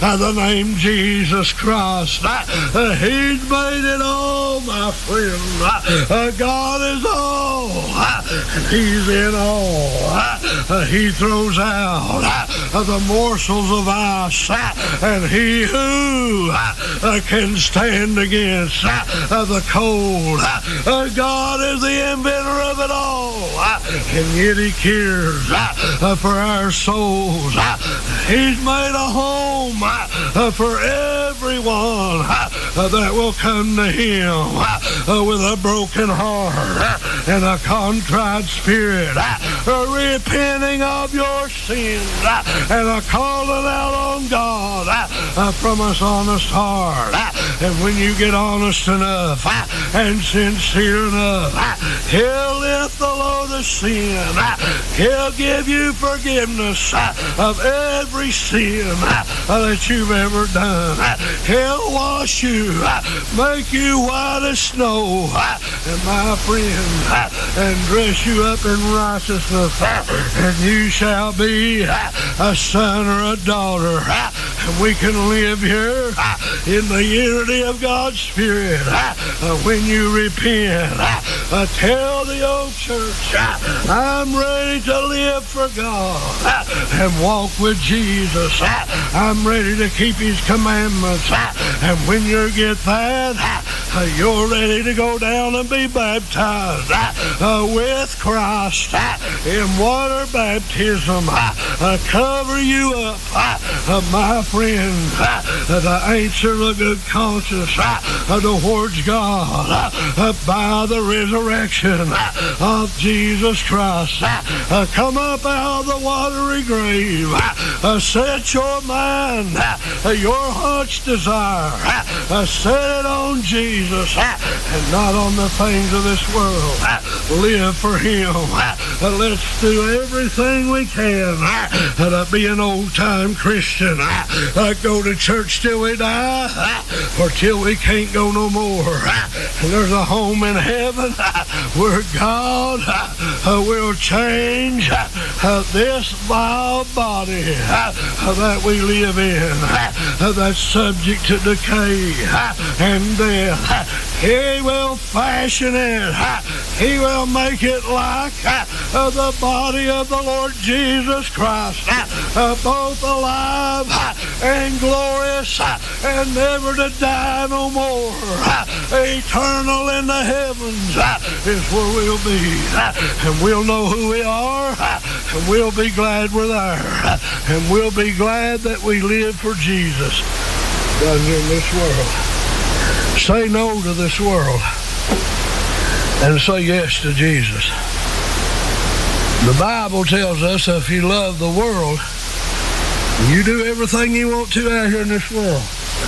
the name Jesus Christ. He's made it all, my friend. God is all, and He's in all. He throws out the morsels of ice, and he who can stand against the cold. God is the inventor of it all, and yet He cares for our souls. He's made a home for everyone that will come to Him with a broken heart and a contrite spirit, repenting of your sins and calling out on God from an honest heart. And when you get honest enough and sincere enough, He'll lift the load of sin. He'll give you forgiveness of every sin that you've ever done. He'll wash you, make you white as snow, and my friend, and dress you up in righteousness, and you shall be a son or a daughter. And we can live here in the unity of God's Spirit. When you repent, tell the old church, I'm ready to live for God and walk with Jesus. I'm ready to keep His commandments. And when you get that, you're ready to go down and be baptized with Christ in water baptism. Cover you up, my friend, the answer of a good conscience towards God by the resurrection of Jesus Christ. Come up out of the watery grave. Set your mind, your heart's desire, set it on Jesus and not on the things of this world. Live for Him. Let's do everything we can to be an old-time Christian. Go to church till we die or till we can't go no more. And there's a home in heaven where God will change this vile body that we live in, that's subject to decay and death. He will fashion it. He will make it like the body of the Lord Jesus Christ, both alive and glorious and never to die no more. Eternal in the heavens is where we'll be. And we'll know who we are, and we'll be glad we're there. And we'll be glad that we live for Jesus down here in this world. Say no to this world and say yes to Jesus. The Bible tells us if you love the world, you do everything you want to out here in this world.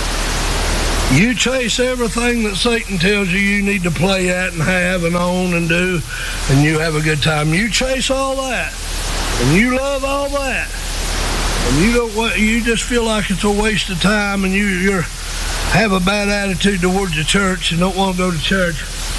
You chase everything that Satan tells you you need to play at and have and own and do, and you have a good time. You chase all that, and you love all that, and you just feel like it's a waste of time, and you have a bad attitude towards the church and don't want to go to church.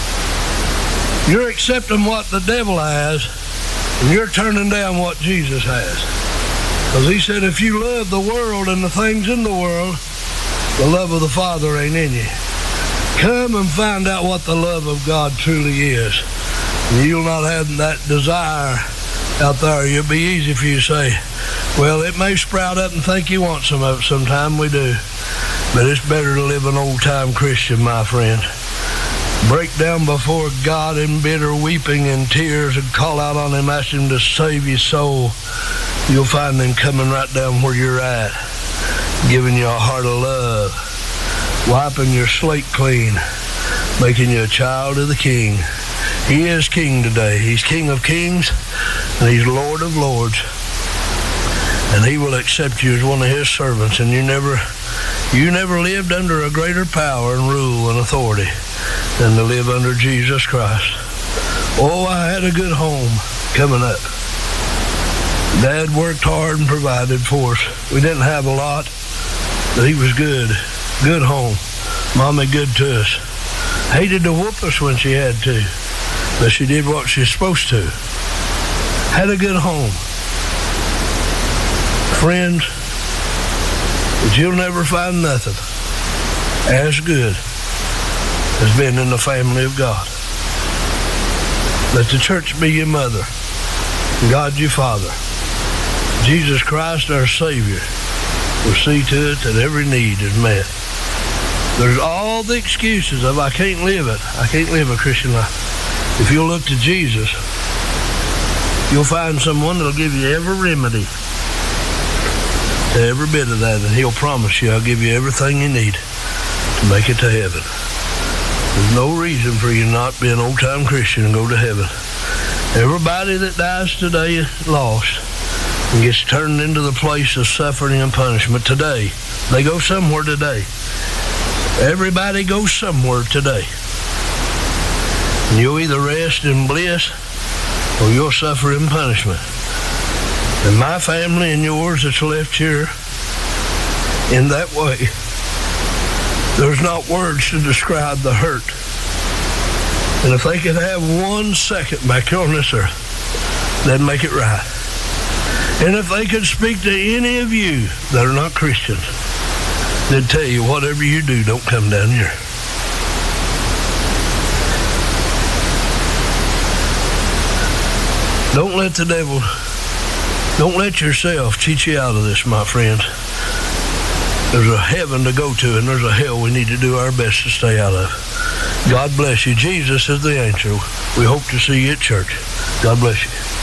You're accepting what the devil has, and you're turning down what Jesus has. Because He said, if you love the world and the things in the world, the love of the Father ain't in you. Come and find out what the love of God truly is. And you'll not have that desire out there. It'll be easy for you to say, well, it may sprout up and think you want some of it. Sometime we do. But it's better to live an old-time Christian, my friend. Break down before God in bitter weeping and tears and call out on Him, ask Him to save your soul. You'll find Him coming right down where you're at, giving you a heart of love, wiping your slate clean, making you a child of the King. He is King today. He's King of kings, and He's Lord of lords. And He will accept you as one of His servants, and you never lived under a greater power and rule and authority than to live under Jesus Christ. Oh, I had a good home coming up. Dad worked hard and provided for us. We didn't have a lot, but He was good. Good home. Mommy good to us. Hated to whoop us when she had to, but she did what she's supposed to. Had a good home. Friends, would But you'll never find nothing as good as being in the family of God. Let the church be your mother, God your Father. Jesus Christ, our Savior, will see to it that every need is met. There's all the excuses of I can't live it. I can't live a Christian life. If you'll look to Jesus, you'll find someone that'll give you every remedy to every bit of that, and he'll promise you, I'll give you everything you need to make it to heaven. There's no reason for you to not be an old-time Christian and go to heaven. Everybody that dies today is lost and gets turned into the place of suffering and punishment today. They go somewhere today. Everybody goes somewhere today. And you'll either rest in bliss or you'll suffer in punishment. And my family and yours that's left here in that way, there's not words to describe the hurt. And if they could have 1 second back here on this earth, they'd make it right. And if they could speak to any of you that are not Christians, they'd tell you, whatever you do, don't come down here. Don't let the devil, don't let yourself cheat you out of this, my friends. There's a heaven to go to, and there's a hell we need to do our best to stay out of. God bless you. Jesus is the answer. We hope to see you at church. God bless you.